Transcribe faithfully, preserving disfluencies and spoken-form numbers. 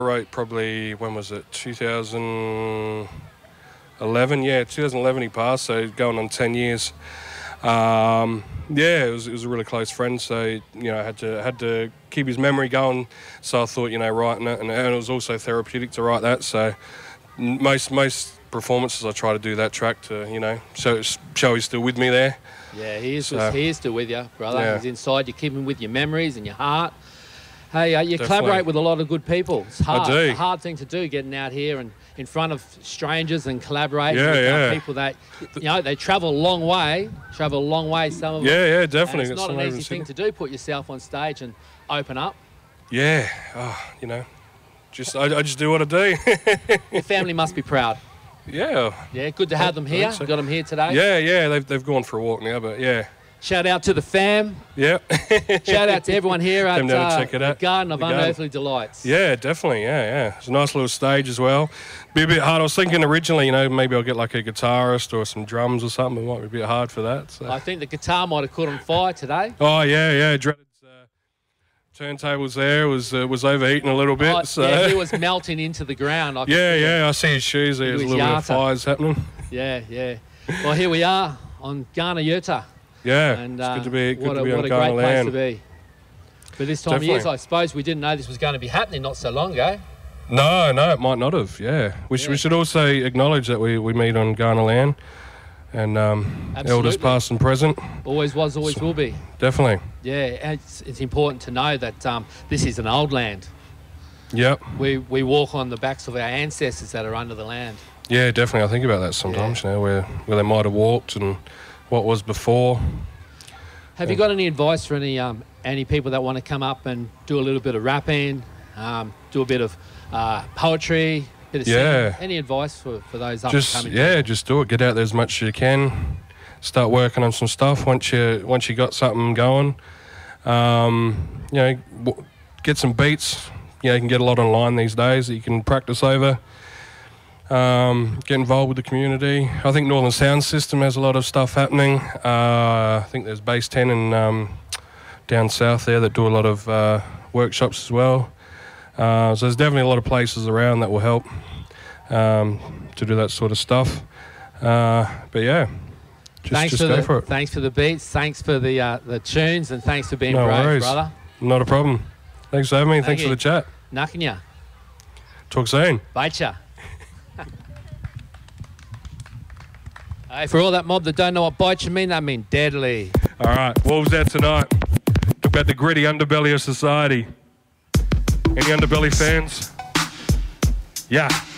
Right, probably, when was it, two thousand eleven? Yeah, two thousand eleven he passed, so going on ten years. Um, yeah, it was, it was a really close friend, so, you know, I had to, had to keep his memory going, so I thought, you know, writing it, and, and it was also therapeutic to write that, so most most performances I try to do that track to, you know, show, show he's still with me there. Yeah, he is, So, he is still with you, brother. yeah. He's inside. You keep him with your memories and your heart. Hey, uh, you Definitely. collaborate with a lot of good people. It's hard. I do. It's a hard thing to do, getting out here and in front of strangers and collaborating Yeah, with uh, yeah. people that, you know, they travel a long way, travel a long way, some of them. Yeah, yeah, definitely. And it's Got not some an over easy in thing to Sydney. do, put yourself on stage and open up. Yeah, oh, you know, just I, I just do what I do. Your family must be proud. Yeah. Yeah, good to have them here. think so. Got them here today. Yeah, yeah, they've, they've gone for a walk now, but yeah. Shout out to the fam. Yeah. Shout out to everyone here at Come down and uh, check it the out. Garden of The Garden. Unearthly Delights. Yeah, definitely, yeah, yeah. It's a nice little stage as well. Be a bit hard. I was thinking originally, you know, maybe I'll get like a guitarist or some drums or something. It might be a bit hard for that. So. I think the guitar might have caught on fire today. Oh, yeah, yeah. Dreaded's uh, turntables there was uh, was overheating a little bit. Oh, so. yeah, he was melting into the ground. I could Yeah, see it. yeah, I see his shoes there. There's a was little bit of Yata. fires happening. Yeah, yeah. Well, here we are on Ghana Yurta. Yeah, And it's uh, good to be, good what to a, be what on a Ghana great place land. to be. But this time of year, Definitely. I suppose we didn't know this was going to be happening not so long ago. No, no, it might not have, yeah. We, sh- Yeah. we should also acknowledge that we, we meet on Ghana land and um, elders Absolutely. past and present. Always was, always will be. Definitely. Yeah, and it's, it's important to know that um, this is an old land. Yep. We, we walk on the backs of our ancestors that are under the land. Yeah, definitely. I think about that sometimes, you know, where, where they might have walked and what was before. Have you got any advice for any um, any people that want to come up and do a little bit of rapping, um, do a bit of uh, poetry, bit of Yeah. singing? Any advice for, for those up Just, and coming? yeah, just do it. Get out there as much as you can. Start working on some stuff once you once you got something going. Um, you know, w- get some beats. You know, you can get a lot online these days that you can practice over. Um, get involved with the community. I think Northern Sound System has a lot of stuff happening. Uh, I think there's Base ten in, um, down south there that do a lot of uh, workshops as well. Uh, so there's definitely a lot of places around that will help um, to do that sort of stuff. Uh, but yeah, just, thanks just for go the, for it. Thanks for the beats. Thanks for the uh, the tunes, and thanks for being No brave, worries. brother. Not a problem. Thanks for having me. Thank Thanks you. for the chat. Nakinya. Talk soon. Baicha. Hey, for all that mob that don't know what baicha mean, that mean deadly. All right, Wolves out tonight. Talk about the gritty underbelly of society. Any underbelly fans? Yeah.